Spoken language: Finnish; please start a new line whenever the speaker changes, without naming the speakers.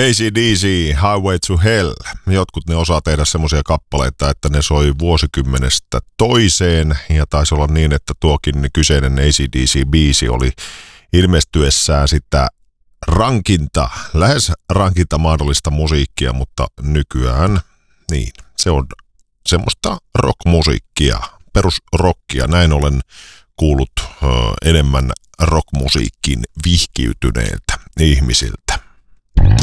AC/DC, Highway to Hell. Jotkut ne osaa tehdä semmoisia kappaleita, että ne soi vuosikymmenestä toiseen. Ja taisi olla niin, että tuokin kyseinen AC/DC-biisi oli ilmestyessään sitä lähes rankinta mahdollista musiikkia, mutta nykyään niin, se on semmoista rockmusiikkia, perusrockia. Näin olen kuullut enemmän rockmusiikkiin vihkiytyneiltä ihmisiltä.